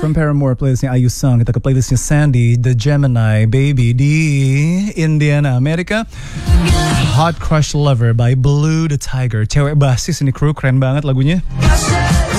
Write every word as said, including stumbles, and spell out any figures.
From Paramore, playlistnya Ayu Song. Kita ke playlistnya Sandy, The Gemini Baby di Indiana, Amerika. Hot Crush Lover by Blue the Tiger. Cewek basis ini, kru, keren banget lagunya.